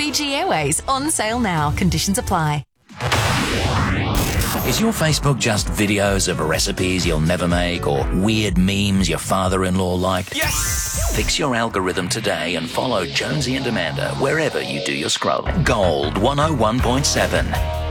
Fiji Airways, on sale now. Conditions apply. Is your Facebook just videos of recipes you'll never make or weird memes your father-in-law liked? Yes! Fix your algorithm today and follow Jonesy and Amanda wherever you do your scrolling. Gold 101.7.